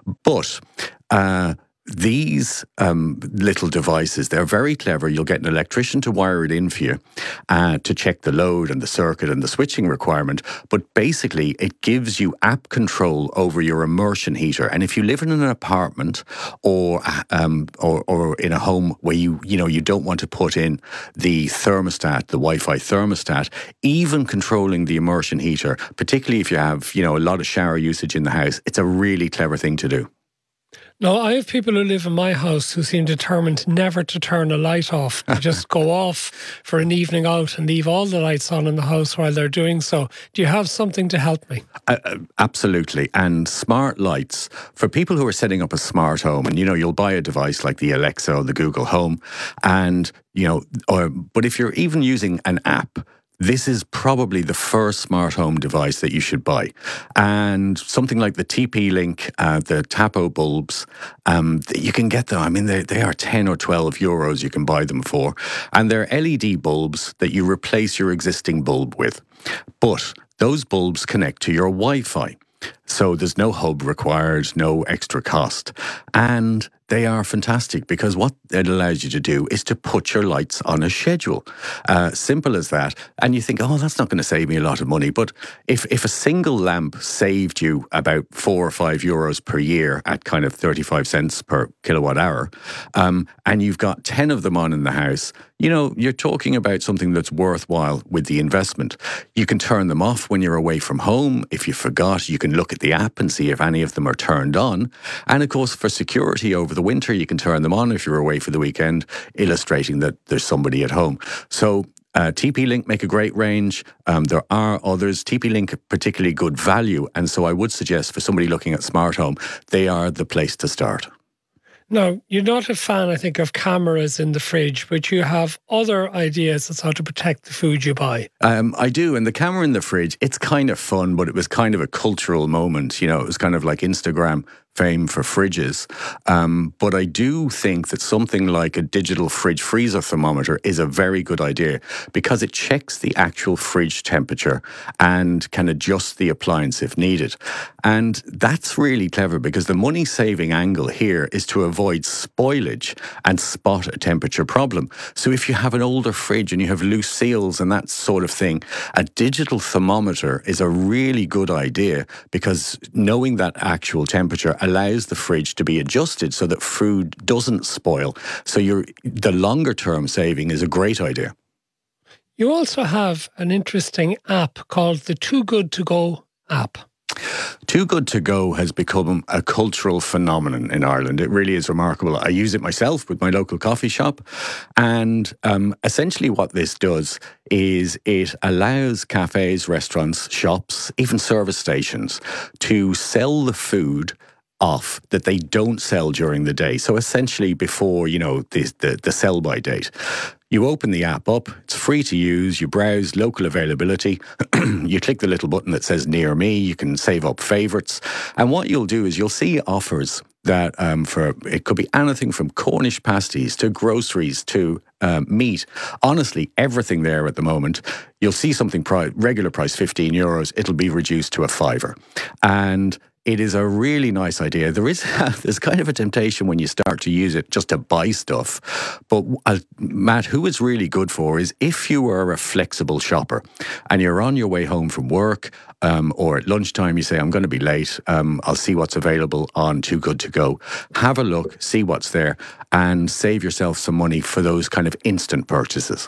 But these little devices, they're very clever. You'll get an electrician to wire it in for you to check the load and the circuit and the switching requirement. But basically, it gives you app control over your immersion heater. And if you live in an apartment or in a home where you don't want to put in the thermostat, the Wi-Fi thermostat, even controlling the immersion heater, particularly if you have a lot of shower usage in the house, it's a really clever thing to do. No, I have people who live in my house who seem determined never to turn a light off. They just go off for an evening out and leave all the lights on in the house while they're doing so. Do you have something to help me? Absolutely. And smart lights, for people who are setting up a smart home, and you'll buy a device like the Alexa or the Google Home, and but if you're even using an app, this is probably the first smart home device that you should buy. And something like the TP-Link, the Tapo bulbs, you can get them. I mean, they are 10 or 12 euros you can buy them for. And they're LED bulbs that you replace your existing bulb with. But those bulbs connect to your Wi-Fi. So there's no hub required, no extra cost. And they are fantastic because what it allows you to do is to put your lights on a schedule. Simple as that. And you think, that's not going to save me a lot of money. But if a single lamp saved you about 4 or 5 euros per year at kind of 35 cents per kilowatt hour, and you've got 10 of them on in the house, you're talking about something that's worthwhile with the investment. You can turn them off when you're away from home. If you forgot, you can look at the app and see if any of them are turned on. And of course, for security over the winter, you can turn them on if you're away for the weekend, illustrating that there's somebody at home. So TP-Link make a great range. There are others. TP-Link particularly good value. And so I would suggest for somebody looking at smart home, they are the place to start. Now, you're not a fan, I think, of cameras in the fridge, but you have other ideas as how to protect the food you buy. I do. And the camera in the fridge, it's kind of fun, but it was kind of a cultural moment. It was kind of like Instagram fame for fridges. But I do think that something like a digital fridge freezer thermometer is a very good idea because it checks the actual fridge temperature and can adjust the appliance if needed. And that's really clever because the money-saving angle here is to avoid spoilage and spot a temperature problem. So if you have an older fridge and you have loose seals and that sort of thing, a digital thermometer is a really good idea because knowing that actual temperature allows the fridge to be adjusted so that food doesn't spoil. So the longer term saving is a great idea. You also have an interesting app called the Too Good To Go app. Too Good To Go has become a cultural phenomenon in Ireland. It really is remarkable. I use it myself with my local coffee shop. And essentially what this does is it allows cafes, restaurants, shops, even service stations to sell the food off that they don't sell during the day. So essentially before, the sell-by date. You open the app up, it's free to use, you browse local availability, you click the little button that says near me, you can save up favourites. And what you'll do is you'll see offers that it could be anything from Cornish pasties to groceries to meat. Honestly, everything there at the moment. You'll see something regular price 15 euros, it'll be reduced to a fiver. And it is a really nice idea. There's kind of a temptation when you start to use it just to buy stuff. But Matt, who it's really good for is if you are a flexible shopper and you're on your way home from work or at lunchtime, you say, I'm going to be late. I'll see what's available on Too Good To Go. Have a look, see what's there and save yourself some money for those kind of instant purchases.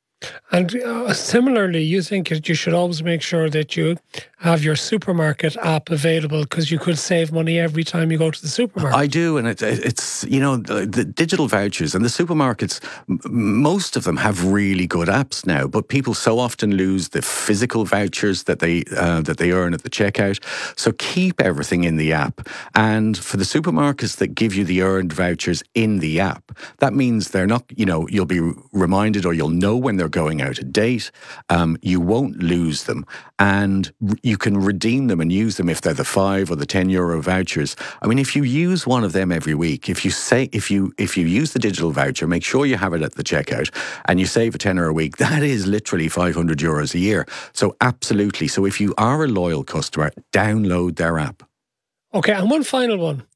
And similarly, you think that you should always make sure that you have your supermarket app available because you could save money every time you go to the supermarket. I do, and it's the digital vouchers and the supermarkets, most of them have really good apps now, but people so often lose the physical vouchers that they earn at the checkout. So keep everything in the app. And for the supermarkets that give you the earned vouchers in the app, that means they're not, you'll be reminded or you'll know when they're going out of date. You won't lose them, and you can redeem them and use them if they're the 5 or the 10 euro vouchers. I mean, if you use one of them every week, if you use the digital voucher, make sure you have it at the checkout, and you save a tenner a week. That is literally 500 euros a year. So absolutely. So if you are a loyal customer, download their app. Okay, and one final one.